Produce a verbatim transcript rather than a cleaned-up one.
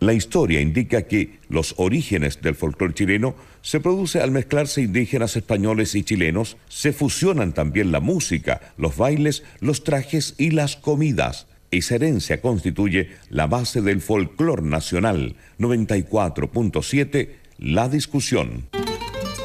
La historia indica que los orígenes del folclore chileno se produce al mezclarse indígenas españoles y chilenos, se fusionan también la música, los bailes, los trajes y las comidas. Esa herencia constituye la base del folclore nacional. noventa y cuatro punto siete, La Discusión.